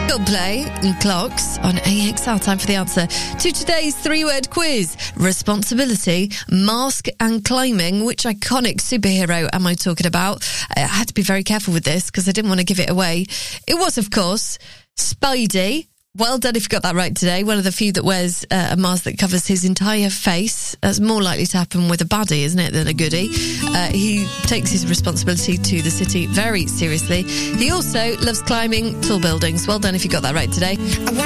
Coldplay and Clocks on AXR. Time for the answer to today's three-word quiz. Responsibility, mask and climbing. Which iconic superhero am I talking about? I had to be very careful with this because I didn't want to give it away. It was, of course, Spidey. Well done if you got that right today. One of the few that wears a mask that covers his entire face. That's more likely to happen with a baddie, isn't it, than a goodie. He takes his responsibility to the city very seriously. He also loves climbing tall buildings. Well done if you got that right today.